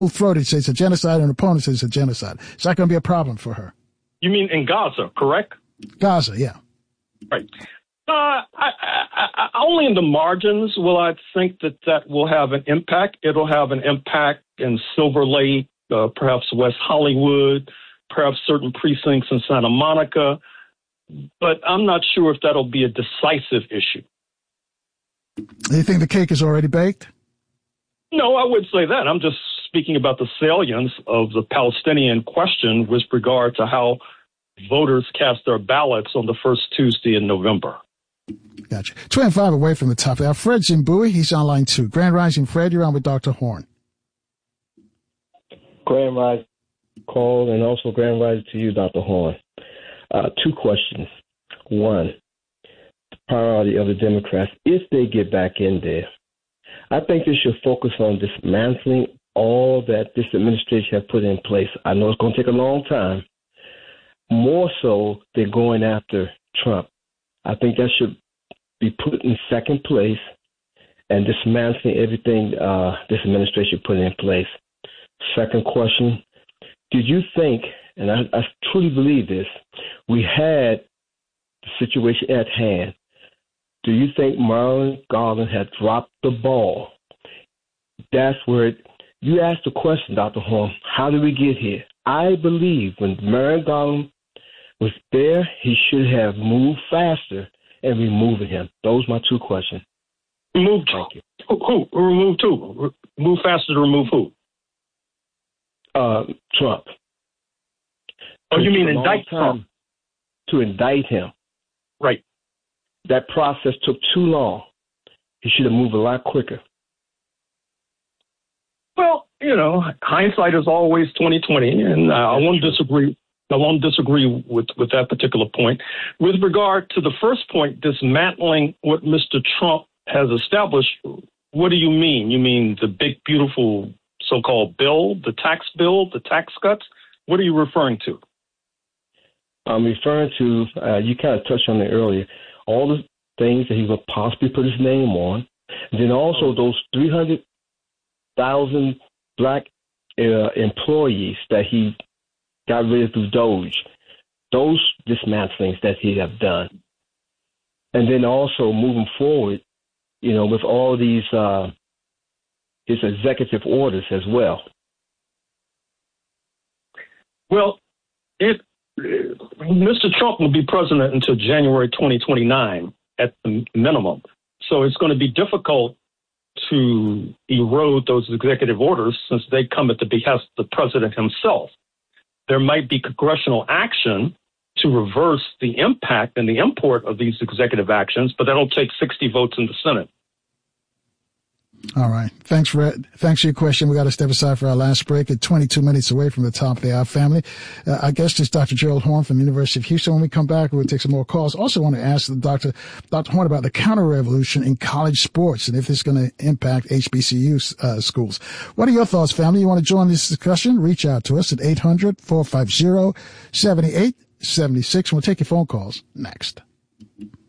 full-throated says it's a genocide and an opponent says it's a genocide. Is that going to be a problem for her? You mean in Gaza, correct? Gaza, yeah. Right. Only in the margins will I think that will have an impact. It'll have an impact in Silver Lake, perhaps West Hollywood, perhaps certain precincts in Santa Monica. But I'm not sure if that'll be a decisive issue. Do you think the cake is already baked? No, I wouldn't say that. I'm just speaking about the salience of the Palestinian question with regard to how voters cast their ballots on the first Tuesday in November. Gotcha. 25 away from the top. Now, Fred Zimbui, he's on line 2. Grand Rising, Fred, you're on with Dr. Horn. Grand Rising, call, and also Grand Rising to you, Dr. Horn. 2 questions. 1, the priority of the Democrats, if they get back in there, I think they should focus on dismantling all that this administration has put in place. I know it's going to take a long time, more so than going after Trump. I think that should be put in second place and dismantling everything this administration put in place. Second question, did you think, and I truly believe this, we had the situation at hand, do you think Merrick Garland had dropped the ball? That's where you asked the question, Dr. Horn, how did we get here? I believe when Merrick Garland was there, he should have moved faster and removing him. Those are my 2 questions. Remove who? Remove who? Move faster to remove who? Trump. Oh, you mean indict Trump? To indict him. Right. That process took too long. He should have moved a lot quicker. Well, hindsight is always 20/20, and I won't disagree. I won't disagree with that particular point. With regard to the first point, dismantling what Mr. Trump has established, what do you mean? You mean the big, beautiful so-called bill, the tax cuts? What are you referring to? I'm referring to, you kind of touched on it earlier, all the things that he would possibly put his name on. And then also those 300,000 black employees that he got rid of through DOGE, those dismantlings that he have done. And then also moving forward, with all these, his executive orders as well. Well, Mr. Trump will be president until January 2029 at the minimum. So it's going to be difficult to erode those executive orders since they come at the behest of the president himself. There might be congressional action to reverse the impact and the import of these executive actions, but that'll take 60 votes in the Senate. All right. Thanks, Fred. Thanks for your question. We got to step aside for our last break at 22 minutes away from the top of the hour. Family. Our guest is Dr. Gerald Horn from the University of Houston. When we come back, we'll take some more calls. Also want to ask Dr. Horn about the counter-revolution in college sports and if it's going to impact HBCU schools. What are your thoughts, family? You want to join this discussion? Reach out to us at 800-450-7876. We'll take your phone calls next.